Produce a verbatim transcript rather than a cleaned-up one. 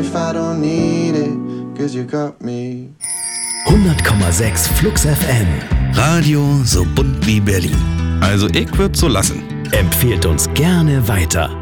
If I don't need it, 'cause you got me. hundert Komma sechs Flux F M. Radio so bunt wie Berlin. Also ich würd's so lassen. Empfehlt uns gerne weiter.